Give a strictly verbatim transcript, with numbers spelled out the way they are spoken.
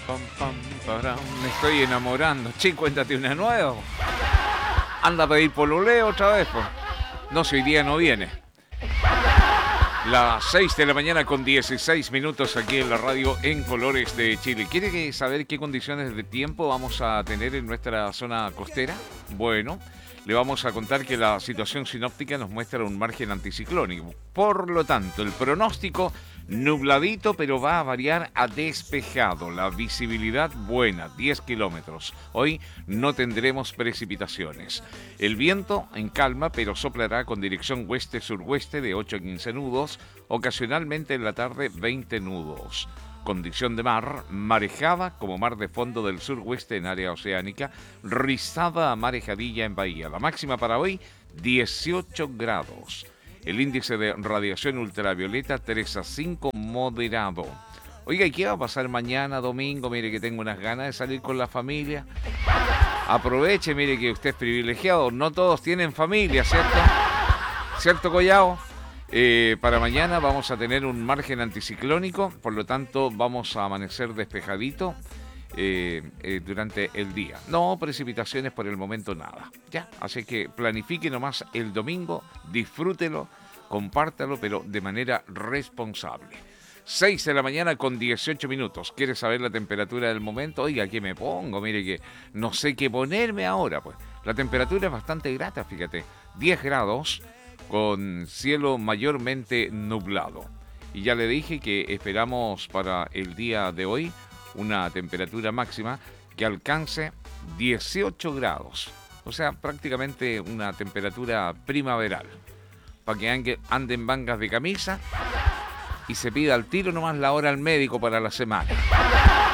Pam, pam, param. Me estoy enamorando. Che, cuéntate una nueva. Anda a pedir pololeo otra vez, pues. No, si hoy día no viene. Las seis de la mañana con dieciséis minutos aquí en la radio en Colores de Chile. ¿Quiere saber qué condiciones de tiempo vamos a tener en nuestra zona costera? Bueno, le vamos a contar que la situación sinóptica nos muestra un margen anticiclónico. Por lo tanto, el pronóstico nubladito, pero va a variar a despejado. La visibilidad buena, diez kilómetros. Hoy no tendremos precipitaciones. El viento en calma, pero soplará con dirección oeste-suroeste de ocho a quince nudos. Ocasionalmente en la tarde veinte nudos. Condición de mar, marejada como mar de fondo del suroeste en área oceánica, rizada a marejadilla en bahía. La máxima para hoy, dieciocho grados. El índice de radiación ultravioleta tres a cinco, moderado. Oiga, ¿y qué va a pasar mañana, domingo? Mire que tengo unas ganas de salir con la familia. Aproveche, mire que usted es privilegiado. No todos tienen familia, ¿cierto? ¿Cierto, Collao? Eh, para mañana vamos a tener un margen anticiclónico, por lo tanto vamos a amanecer despejadito eh, eh, durante el día. No precipitaciones por el momento, nada. Ya, así que planifique nomás el domingo, disfrútelo, compártalo, pero de manera responsable. seis de la mañana con dieciocho minutos. ¿Quiere saber la temperatura del momento? Oiga, ¿qué me pongo? Mire que no sé qué ponerme ahora, pues. La temperatura es bastante grata, fíjate. diez grados. Con cielo mayormente nublado. Y ya le dije que esperamos para el día de hoy una temperatura máxima que alcance dieciocho grados. O sea, prácticamente una temperatura primaveral. Para que ande, anden mangas de camisa y se pida al tiro nomás la hora al médico para la semana.